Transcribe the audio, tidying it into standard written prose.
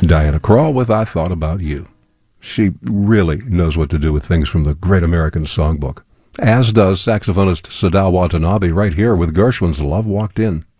Diana Krall with I Thought About You. She really knows what to do with things from the Great American Songbook, as does saxophonist Sadao Watanabe right here with Gershwin's Love Walked In.